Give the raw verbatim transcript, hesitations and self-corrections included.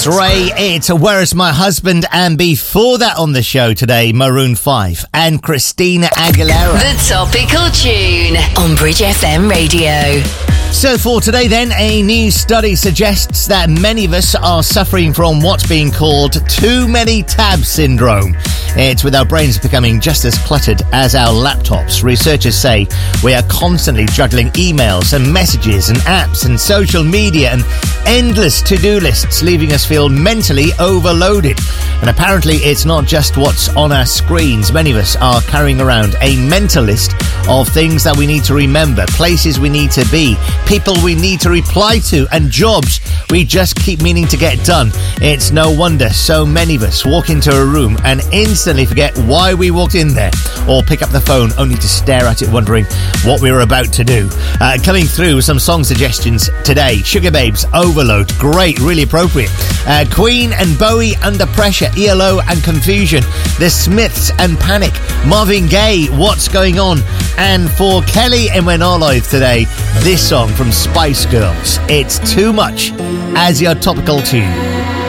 That's Ray, it's Where's My Husband? And before that on the show today, Maroon five and Christina Aguilera. The topical tune on Bridge F M Radio. So for today then, a new study suggests that many of us are suffering from what's being called too many tabs syndrome. It's with our brains becoming just as cluttered as our laptops. Researchers say we are constantly juggling emails and messages and apps and social media and endless to-do lists, leaving us feel mentally overloaded. And apparently it's not just what's on our screens. Many of us are carrying around a mental list of things that we need to remember, places we need to be, people we need to reply to, and jobs we just keep meaning to get done. It's no wonder so many of us walk into a room and instantly forget why we walked in there, or pick up the phone only to stare at it wondering what we were about to do. Uh, coming through with some song suggestions today: Sugar Babes, Overload, great, really appropriate. Uh, Queen and Bowie, Under Pressure, E L O and Confusion. The Smiths and Panic. Marvin Gaye, What's Going On? And for Kelly and When Our Live today, this song from Spice Girls, It's Too Much, as your topical tune.